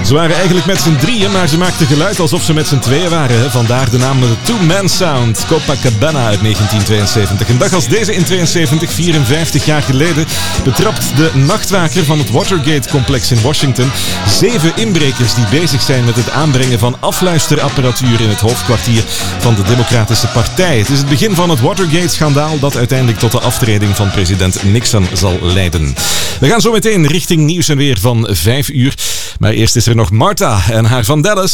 Ze waren eigenlijk met z'n drieën, maar ze maakten geluid alsof ze met z'n tweeën waren. Vandaar de naam de Two Man Sound, Copacabana uit 1972. Een dag als deze in 72, 54 jaar geleden, betrapt de nachtwaker van het Watergate-complex in Washington 7 inbrekers die bezig zijn met het aanbrengen van afluisterapparatuur in het hoofdkwartier van de Democratische Partij. Het is het begin van het Watergate-schandaal dat uiteindelijk tot de aftreding van president Nixon zal leiden. We gaan zo meteen richting nieuws en weer van 5 uur. Maar eerst is er nog Martha en haar Vandellas.